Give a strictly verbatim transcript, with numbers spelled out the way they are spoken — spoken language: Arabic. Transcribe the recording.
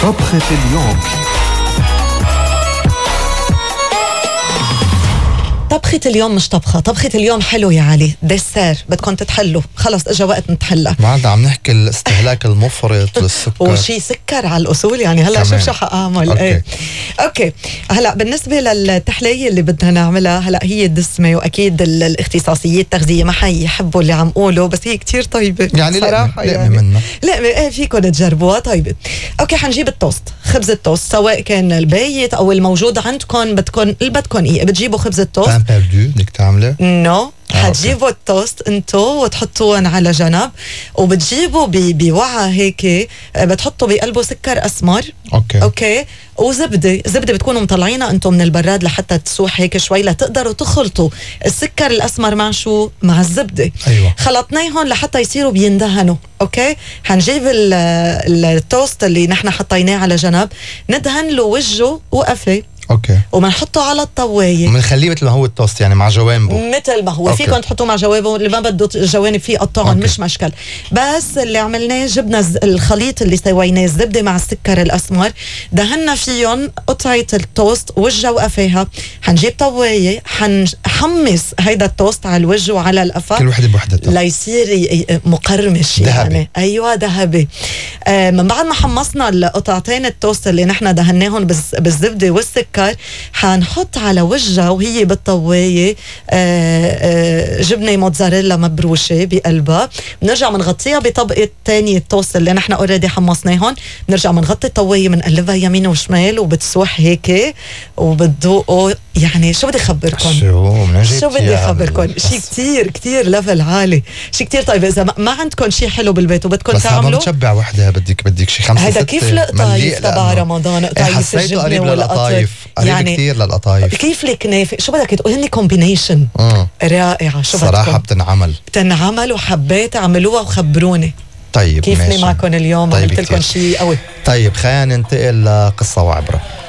طبخة اليوم. طبخة اليوم مش طبخة، طبخة اليوم حلو يا علي، ديسير بدكم تتحلوا، خلص اجا وقت نتحلى. ما عاد عم نحكي الاستهلاك المفرط للسكر وشي سكر على الأصول يعني هلا شوف شو حأعمل. أوكي. ايه اوكي هلا بالنسبة للتحلية اللي بدنا نعملها هلا هي دسمة، واكيد ال- الاختصاصيين التغذية ما حيحبوا اللي عم قوله، بس هي كتير طيبة يعني صراحة. لقمة يعني منها. لقمة ايه فيكم تجربوها طيبة. اوكي حنجيب التوست، خبز التوست سواء كان البايت او الموجود عندكم، بدكم اللي بدكم ايه، بتجيبوا خبز التوست. بان بيردو بدك تعمله؟ نو آه، حتجيبوا التوست انتو وتحطوهم على جنب، وبتجيبوا ب- بوعاء هيك بتحطوا بقلبه سكر اسمر. اوكي اوكي وزبده، زبده بتكونوا مطلعينها انتم من البراد لحتى تسوح هيك شوي، لتقدروا تخلطوا السكر الاسمر مع شو، مع الزبده. ايوه خلطناهم لحتى يصيروا بيندهنوا. اوكي حنجيب ال- التوست اللي نحن حطيناه على جنب، ندهن له وجهه وقفه، اوكي وبنحطه على الطوايه ومنخليه مثل ما هو التوست يعني مع جوانبه. مثل ما هو. أوكي. فيكم تحطوه مع جوانبه، اللي ما بده جوانب فيه قطعهم أوكي. مش مشكل. بس اللي عملناه جبنا الز- الخليط اللي سويناه، الزبده مع السكر الاسمر، دهنا فيهم قطعه التوست وجهها وقفاها. حنجيب طوايه، حنحمص هيدا التوست على الوجه وعلى القفا، كل وحده بوحدتها ليصير ي- ي- مقرمش ذهبي. يعني. ايوه ذهبي. آه من بعد ما حمصنا القطعتين التوست اللي نحن دهناهم بالز- بالزبده والسكر، حنحط على وجهها وهي بالطوايه آه آه جبنه موتزاريلا مبروشه بقلبها، بنرجع بنغطيها بطبقه تانية التوست اللي نحن اوريدي حمصناهم، بنرجع بنغطي الطوايه بنقلبها يمين وشمال، وبتسوح هيك وبتذوقوا. يعني شو بدي خبركم، شو من شو بدي خبركم، شيء كتير كتير ليفل عالي، شيء كتير طيب. اذا ما- ما عندكم شيء حلو بالبيت وبدكم بس ما تعملوا بتشبع وحده، بدك بدك شي خمسة هذا ستة كيف القطايف تبع رمضان، قطايف حسيته الجبنه قريب والقطر للقطايف، قريب يعني كثير للقطايف. كيف الكنافه، شو بدك تقول، هن كومبينيشن امم رائعه. شو صراحه بدكم بتنعمل بتنعمل، وحبيت اعملوها وخبروني طيب كيفني ماشي. معكم اليوم. طيب عملت لكم كتير. شيء قوي. طيب خلينا ننتقل لقصه وعبره.